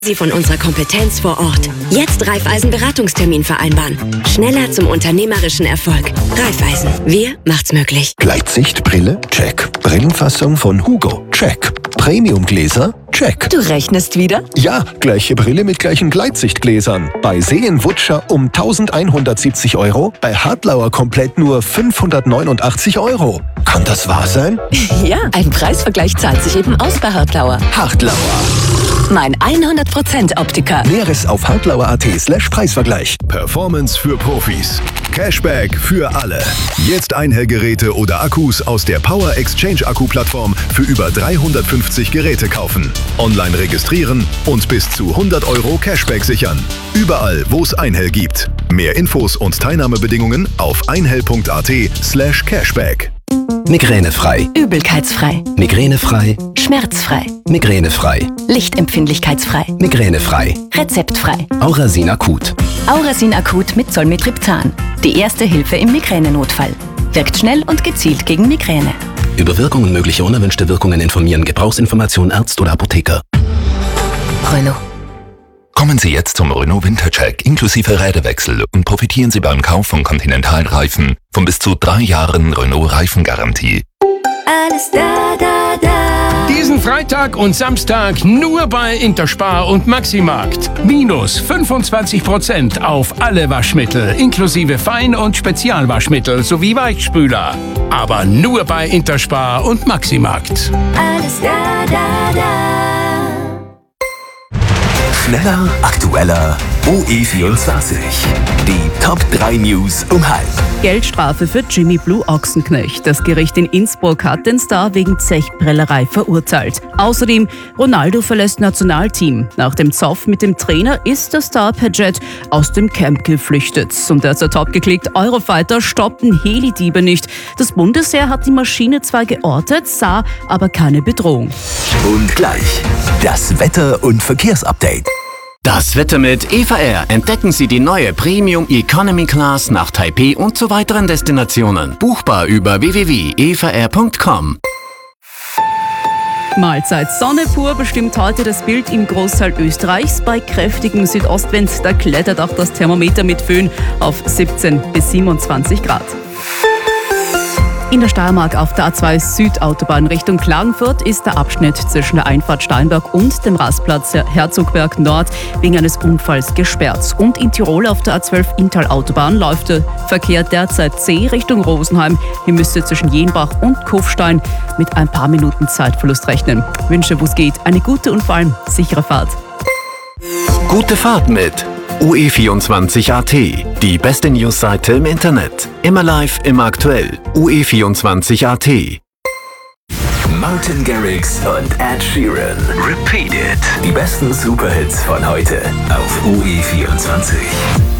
Sie von unserer Kompetenz vor Ort. Jetzt Raiffeisen-Beratungstermin vereinbaren. Schneller zum unternehmerischen Erfolg. Raiffeisen. Wir macht's möglich. Gleitsichtbrille? Check. Brillenfassung von Hugo? Check. Premiumgläser? Check. Du rechnest wieder? Ja, gleiche Brille mit gleichen Gleitsichtgläsern. Bei Seen-Wutscher um 1.170 €, bei Hartlauer komplett nur 589 €. Kann das wahr sein? Ja, ein Preisvergleich zahlt sich eben aus bei Hartlauer. Hartlauer. Mein 100% Optiker. Näheres auf hartlauer.at/Preisvergleich. Performance für Profis. Cashback für alle. Jetzt Einhellgeräte oder Akkus aus der Power Exchange Akku-Plattform für über 350 Geräte kaufen. Online registrieren und bis zu 100 € Cashback sichern. Überall, wo es Einhell gibt. Mehr Infos und Teilnahmebedingungen auf einhell.at/Cashback. Migränefrei. Übelkeitsfrei. Migränefrei. Schmerzfrei. Migränefrei. Lichtempfindlichkeitsfrei. Migränefrei. Rezeptfrei. Aurasin Akut. Aurasin Akut mit Zolmitriptan. Die erste Hilfe im Migränenotfall. Wirkt schnell und gezielt gegen Migräne. Über Wirkung und mögliche unerwünschte Wirkungen informieren. Gebrauchsinformation Arzt oder Apotheker. Renault. Kommen Sie jetzt zum Renault Wintercheck inklusive Räderwechsel und profitieren Sie beim Kauf von Continental-Reifen von bis zu 3 Jahren Renault Reifengarantie. Alles da, da, da. Diesen Freitag und Samstag nur bei Interspar und Maximarkt. Minus 25% auf alle Waschmittel, inklusive Fein- und Spezialwaschmittel sowie Weichspüler. Aber nur bei Interspar und Maximarkt. Alles da, da, da. Schneller, aktueller, OE24. Die Top 3 News um 12:30. Geldstrafe für Jimmy Blue Ochsenknecht. Das Gericht in Innsbruck hat den Star wegen Zechprellerei verurteilt. Außerdem, Ronaldo verlässt Nationalteam. Nach dem Zoff mit dem Trainer ist der Star per Jet aus dem Camp geflüchtet. Und der top geklickt Eurofighter stoppten Heli-Diebe nicht. Das Bundesheer hat die Maschine zwar geortet, sah aber keine Bedrohung. Und gleich das Wetter- und Verkehrsupdate. Das Wetter mit Eva Air. Entdecken Sie die neue Premium Economy Class nach Taipei und zu weiteren Destinationen. Buchbar über www.evaair.com. Mahlzeit Sonne pur bestimmt heute das Bild im Großteil Österreichs. Bei kräftigem Südostwind, da klettert auch das Thermometer mit Föhn auf 17 bis 27 Grad. In der Steiermark auf der A2 Südautobahn Richtung Klagenfurt ist der Abschnitt zwischen der Einfahrt Steinberg und dem Rastplatz Herzogberg Nord wegen eines Unfalls gesperrt. Und in Tirol auf der A12 Inntal-Autobahn läuft der Verkehr derzeit zäh Richtung Rosenheim. Hier müsst ihr zwischen Jenbach und Kufstein mit ein paar Minuten Zeitverlust rechnen. Wünsche, wo es geht, eine gute und vor allem sichere Fahrt. Gute Fahrt mit OE24.at, die beste Newsseite im Internet. Immer live, immer aktuell. OE24.at. Martin Garrix und Ed Sheeran. Repeat It. Die besten Superhits von heute auf OE24.